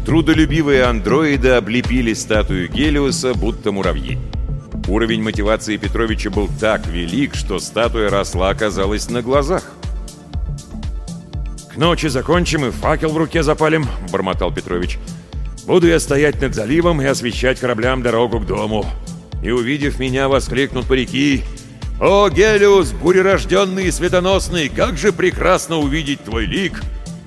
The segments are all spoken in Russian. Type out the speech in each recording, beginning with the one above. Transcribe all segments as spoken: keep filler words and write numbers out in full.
Трудолюбивые андроиды облепили статую Гелиоса, будто муравьи. Уровень мотивации Петровича был так велик, что статуя росла, казалось, на глазах. «К ночи закончим и факел в руке запалим», — бормотал Петрович. «Буду я стоять над заливом и освещать кораблям дорогу к дому. И, увидев меня, воскликнут моряки: «О, Гелиос, бурерожденный и светоносный, как же прекрасно увидеть твой лик!»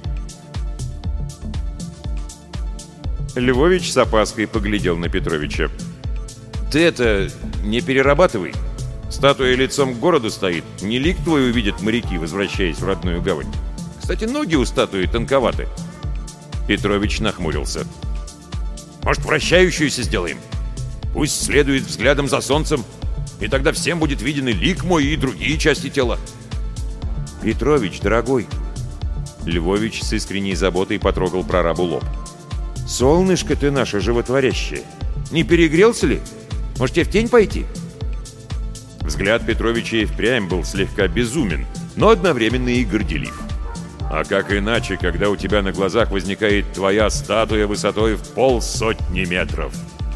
Львович с опаской поглядел на Петровича. «Ты это, не перерабатывай. Статуя лицом к городу стоит. Не лик твой увидят моряки, возвращаясь в родную гавань. Кстати, ноги у статуи тонковаты». Петрович нахмурился. «Может, вращающуюся сделаем? Пусть следует взглядом за солнцем, и тогда всем будет виден и лик мой, и другие части тела». «Петрович, дорогой!» Львович с искренней заботой потрогал прорабу лоб. «Солнышко ты наше животворящее! Не перегрелся ли? Может, тебе в тень пойти?» Взгляд Петровича и впрямь был слегка безумен, но одновременно и горделив. А как иначе, когда у тебя на глазах возникает твоя статуя высотой в полсотни метров?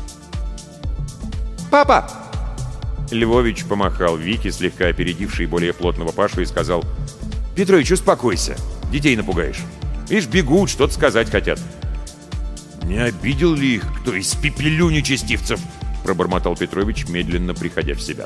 «Папа!» Львович помахал Вике, слегка опередившей более плотного Пашу, и сказал: «Петрович, успокойся, детей напугаешь. Видишь, бегут, что-то сказать хотят». «Не обидел ли их кто из пепелю нечестивцев?» — пробормотал Петрович, медленно приходя в себя.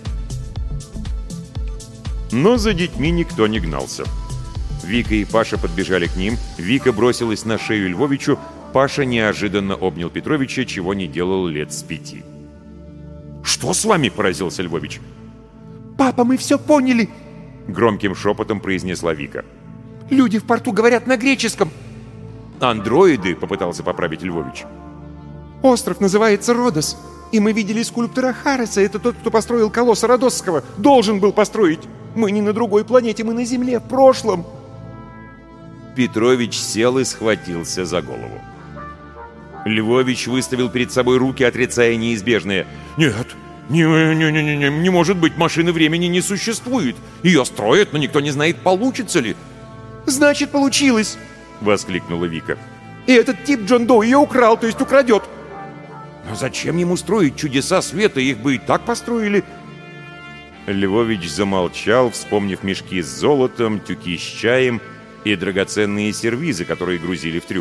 Но за детьми никто не гнался. Вика и Паша подбежали к ним, Вика бросилась на шею Львовичу, Паша неожиданно обнял Петровича, чего не делал лет с пяти. «Что с вами?» — поразился Львович. «Папа, мы все поняли!» — громким шепотом произнесла Вика. «Люди в порту говорят на греческом!» «Андроиды!» — попытался поправить Львович. «Остров называется Родос, и мы видели скульптора Хареса. Это тот, кто построил колосса Родосского. Должен был построить. Мы не на другой планете, мы на Земле, в прошлом!» Петрович сел и схватился за голову. Львович выставил перед собой руки, отрицая неизбежное. «Нет, не, не, не, не, не может быть, машины времени не существует. Ее строят, но никто не знает, получится ли». «Значит, получилось!» — воскликнула Вика. «И этот тип Джон Доу ее украл, то есть украдет!» «Но зачем ему строить чудеса света? Их бы и так построили!» Львович замолчал, вспомнив мешки с золотом, тюки с чаем и драгоценные сервизы, которые грузили в трюм.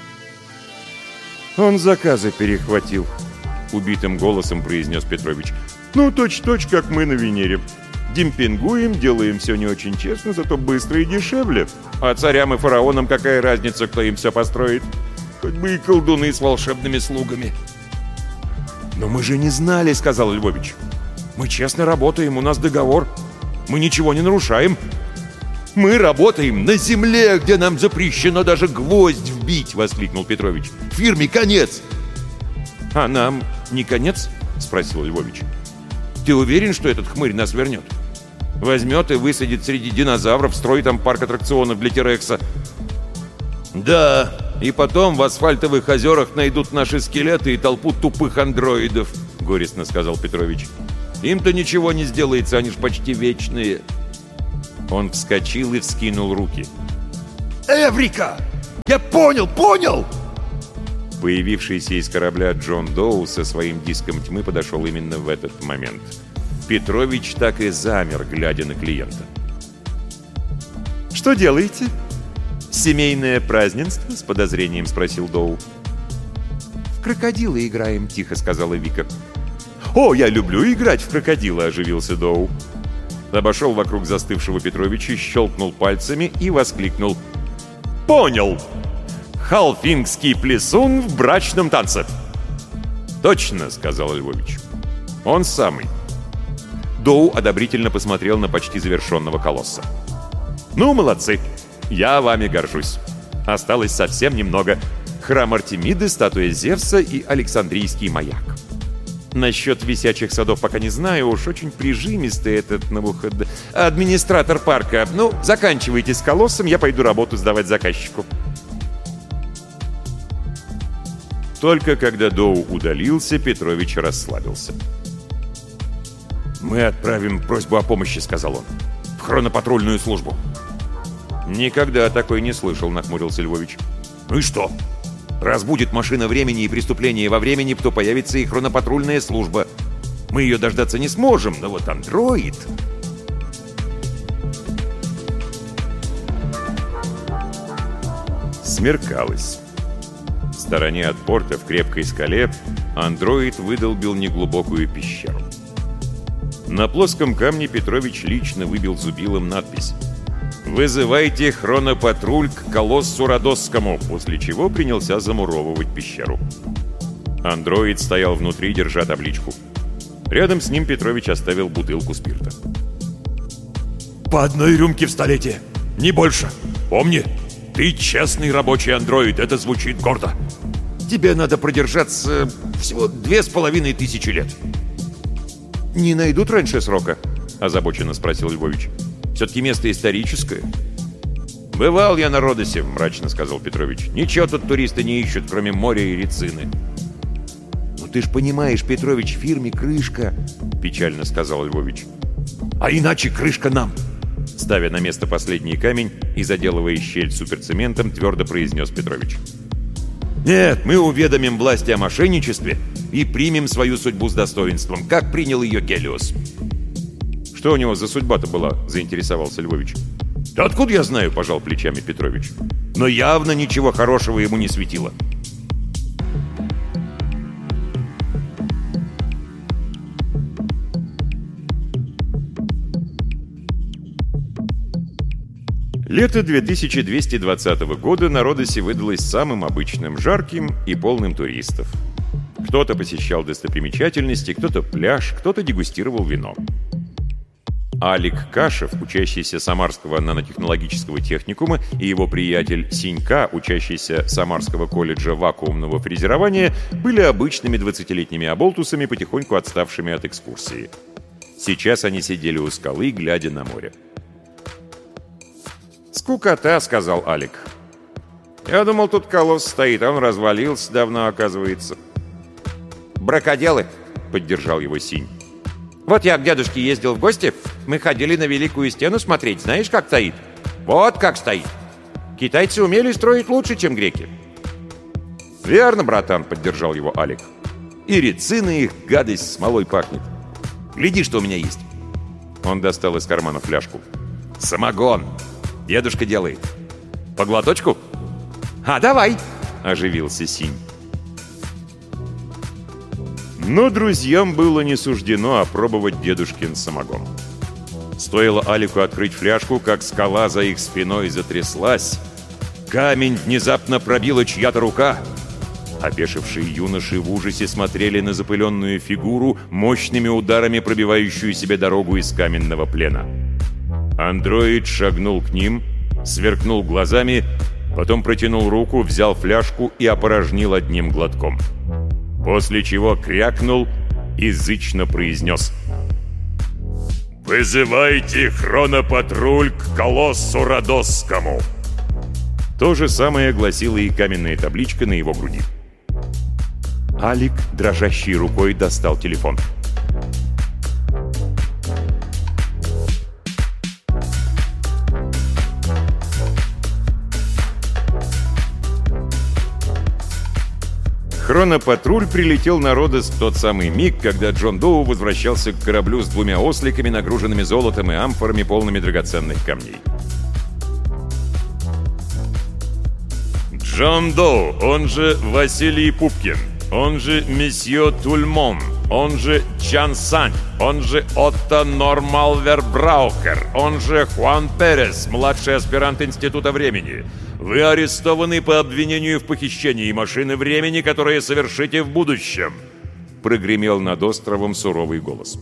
«Он заказы перехватил», — убитым голосом произнес Петрович. «Ну, точь-точь, как мы на Венере. Демпингуем, делаем все не очень честно, зато быстро и дешевле. А царям и фараонам какая разница, кто им все построит? Хоть бы и колдуны с волшебными слугами». «Но мы же не знали», — сказал Львович. «Мы честно работаем, у нас договор. Мы ничего не нарушаем». «Мы работаем на земле, где нам запрещено даже гвоздь вбить!» — воскликнул Петрович. «Фирме конец!» «А нам не конец?» — спросил Львович. «Ты уверен, что этот хмырь нас вернет? Возьмет и высадит среди динозавров, строит там парк аттракционов для Терекса». «Да, и потом в асфальтовых озерах найдут наши скелеты и толпу тупых андроидов», — горестно сказал Петрович. «Им-то ничего не сделается, они ж почти вечные». Он вскочил и вскинул руки. «Эврика! Я понял, понял!» Появившийся из корабля Джон Доу со своим диском тьмы подошел именно в этот момент. Петрович так и замер, глядя на клиента. «Что делаете? Семейное празднество?» — с подозрением спросил Доу. «В крокодила играем», — тихо сказала Вика. «О, я люблю играть в крокодила!» — оживился Доу. Обошел вокруг застывшего Петровича, щелкнул пальцами и воскликнул. «Понял! Халфингский плясун в брачном танце!» «Точно!» — сказал Львович. «Он самый!» Доу одобрительно посмотрел на почти завершенного колосса. «Ну, молодцы! Я вами горжусь! Осталось совсем немного. Храм Артемиды, статуя Зевса и Александрийский маяк. Насчет висячих садов пока не знаю, уж очень прижимистый этот Навуход... администратор парка. Ну, заканчивайте с колоссом, я пойду работу сдавать заказчику». Только когда Доу удалился, Петрович расслабился. «Мы отправим просьбу о помощи», — сказал он, — «в хронопатрульную службу». «Никогда такой не слышал», — нахмурился Львович. «Ну и что? Раз будет машина времени и преступление во времени, то появится и хронопатрульная служба. Мы ее дождаться не сможем, но вот андроид... Смеркалось. В стороне от порта, в крепкой скале, андроид выдолбил неглубокую пещеру. На плоском камне Петрович лично выбил зубилом надпись: «Вызывайте хронопатруль к колоссу Родосскому», после чего принялся замуровывать пещеру. Андроид стоял внутри, держа табличку. Рядом с ним Петрович оставил бутылку спирта. «По одной рюмке в столетие, не больше. Помни, ты честный рабочий андроид, это звучит гордо. Тебе надо продержаться всего две с половиной тысячи лет». «Не найдут раньше срока?» — озабоченно спросил Львович. «Все-таки место историческое». «Бывал я на Родосе», — мрачно сказал Петрович. «Ничего тут туристы не ищут, кроме моря и рецины». «Ну ты ж понимаешь, Петрович, фирме крышка», — печально сказал Львович. «А иначе крышка нам», — ставя на место последний камень и заделывая щель суперцементом, твердо произнес Петрович. «Нет, мы уведомим власти о мошенничестве и примем свою судьбу с достоинством, как принял ее Гелиос». «Что у него за судьба-то была?» — заинтересовался Львович. «Да откуда я знаю?» — пожал плечами Петрович. «Но явно ничего хорошего ему не светило». Лето две тысячи двести двадцатого года на Родосе выдалось самым обычным, жарким и полным туристов. Кто-то посещал достопримечательности, кто-то пляж, кто-то дегустировал вино. Алик Кашев, учащийся Самарского нанотехнологического техникума, и его приятель Синька, учащийся Самарского колледжа вакуумного фрезерования, были обычными двадцатилетними оболтусами, потихоньку отставшими от экскурсии. Сейчас они сидели у скалы, глядя на море. «Скукота», — сказал Алик. «Я думал, тут колосс стоит, а он развалился давно, оказывается». «Бракоделы», — поддержал его Синь. «Вот я к дедушке ездил в гости, мы ходили на Великую Стену смотреть, знаешь, как стоит? Вот как стоит. Китайцы умели строить лучше, чем греки». «Верно, братан», — поддержал его Алик. «И рецина их, гадость, смолой пахнет. Гляди, что у меня есть». Он достал из кармана фляжку. «Самогон. Дедушка делает. По глоточку?» «А, давай!» — оживился Синь. Но друзьям было не суждено опробовать дедушкин самогон. Стоило Алику открыть фляжку, как скала за их спиной затряслась. Камень внезапно пробила чья-то рука. Опешившие юноши в ужасе смотрели на запыленную фигуру, мощными ударами пробивающую себе дорогу из каменного плена. Андроид шагнул к ним, сверкнул глазами, потом протянул руку, взял фляжку и опорожнил одним глотком. После чего крякнул и зычно произнес: «Вызывайте хронопатруль к колоссу Родосскому!» То же самое гласила и каменная табличка на его груди. Алик дрожащей рукой достал телефон. Хронопатруль прилетел на Родос в тот самый миг, когда Джон Доу возвращался к кораблю с двумя осликами, нагруженными золотом и амфорами, полными драгоценных камней. Джон Доу, он же Василий Пупкин, он же месье Тульмон, он же Чан Сань, он же Отто Нормалвербраукер, он же Хуан Перес, младший аспирант Института времени. Вы арестованы по обвинению в похищении машины времени, которое совершите в будущем», — прогремел над островом суровый голос.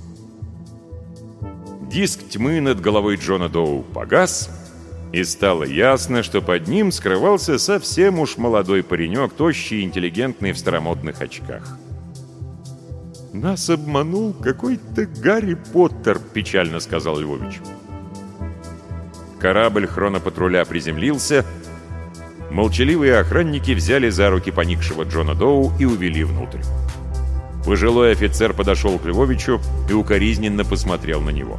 Диск тьмы над головой Джона Доу погас, и стало ясно, что под ним скрывался совсем уж молодой паренек, тощий и интеллигентный в старомодных очках. «Нас обманул какой-то Гарри Поттер», — печально сказал Львович. Корабль хронопатруля приземлился. Молчаливые охранники взяли за руки поникшего Джона Доу и увели внутрь. Пожилой офицер подошел к Львовичу и укоризненно посмотрел на него.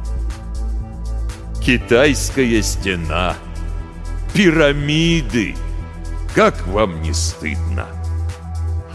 «Китайская стена! Пирамиды! Как вам не стыдно?»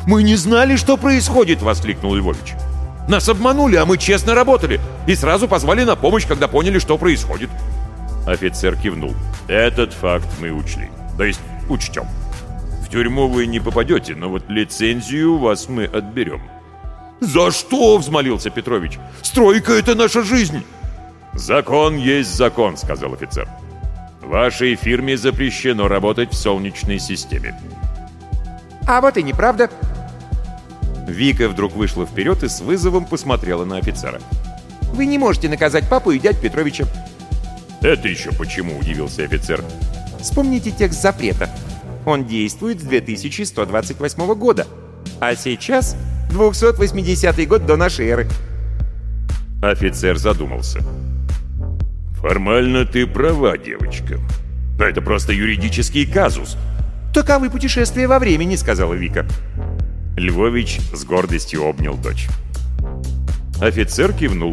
«Мы не знали, что происходит!» — воскликнул Львович. «Нас обманули, а мы честно работали и сразу позвали на помощь, когда поняли, что происходит». Офицер кивнул. «Этот факт мы учли. То есть учтем. В тюрьму вы не попадете, но вот лицензию у вас мы отберем». «За что?» — взмолился Петрович. «Стройка — это наша жизнь!» «Закон есть закон», — сказал офицер. «Вашей фирме запрещено работать в Солнечной системе». А вот и неправда. Вика вдруг вышла вперед и с вызовом посмотрела на офицера. Вы не можете наказать папу и дядь Петровича. «Это еще почему?» — удивился офицер. Вспомните текст запрета. Он действует с две тысячи сто двадцать восьмого года. А сейчас двухсот восьмидесятый год до нашей эры. Офицер задумался. «Формально ты права, девочка. Но это просто юридический казус». «Таковы путешествия во времени», — сказала Вика. Львович с гордостью обнял дочь. Офицер кивнул.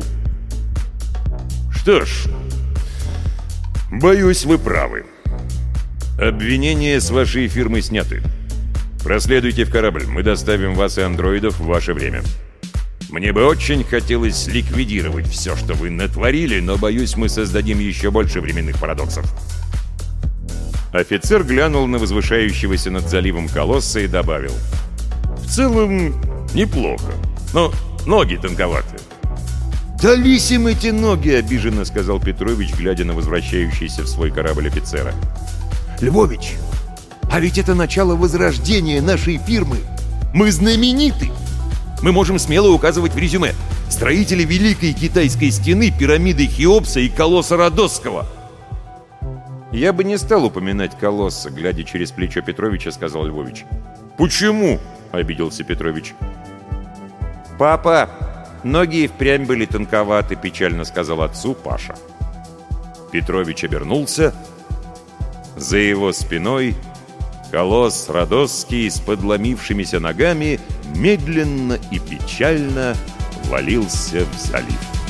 «Что ж, боюсь, вы правы. Обвинения с вашей фирмы сняты. Проследуйте в корабль, мы доставим вас и андроидов в ваше время. Мне бы очень хотелось ликвидировать все, что вы натворили, но, боюсь, мы создадим еще больше временных парадоксов». Офицер глянул на возвышающегося над заливом колосса и добавил. «В целом, неплохо, но ноги тонковаты». «Дались им эти ноги!» — обиженно сказал Петрович, глядя на возвращающийся в свой корабль офицера. «Львович, а ведь это начало возрождения нашей фирмы! Мы знамениты! Мы можем смело указывать в резюме: строители Великой Китайской стены, пирамиды Хеопса и колосса Родосского!» «Я бы не стал упоминать колосса», — глядя через плечо Петровича, сказал Львович. «Почему?» — обиделся Петрович. «Папа, ноги и впрямь были тонковаты», — печально сказал отцу Паша. Петрович обернулся. За его спиной колосс Родосский с подломившимися ногами медленно и печально валился в залив.